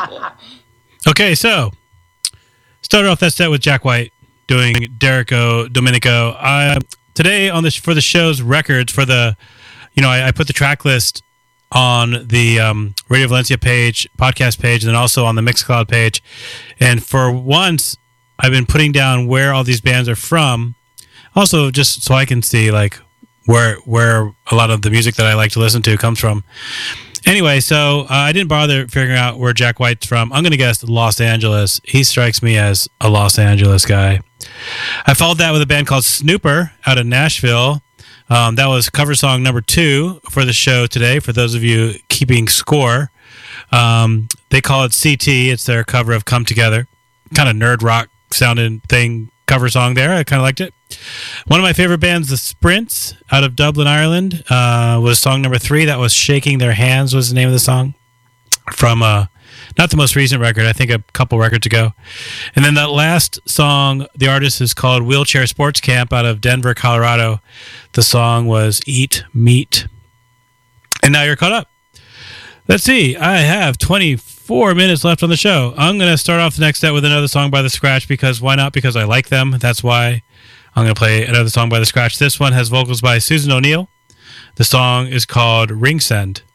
Okay, so started off that set with Jack White doing Derico Domenico. Today on this for the show's records for the, I put the track list on the Radio Valencia page, podcast page, and then also on the Mixcloud page. And for once, I've been putting down where all these bands are from, also just so I can see like where a lot of the music that I like to listen to comes from. Anyway, so I didn't bother figuring out where Jack White's from. I'm going to guess Los Angeles. He strikes me as a Los Angeles guy. I followed that with a band called Snooper out of Nashville. That was cover song number 2 for the show today, for those of you keeping score. They call it CT. It's their cover of Come Together. Kind of nerd rock sounding thing, cover song there. I kind of liked it. One of my favorite bands, The Sprints, out of Dublin, Ireland, was song number 3. That was Shaking Their Hands was the name of the song from not the most recent record, I think a couple records ago. And then that last song, the artist is called Wheelchair Sports Camp out of Denver, Colorado. The song was Eat Meat. And now you're caught up. Let's see. I have 24 minutes left on the show. I'm going to start off the next set with another song by The Scratch because why not? Because I like them. That's why I'm going to play another song by The Scratch. This one has vocals by Susan O'Neill. The song is called Ring Send.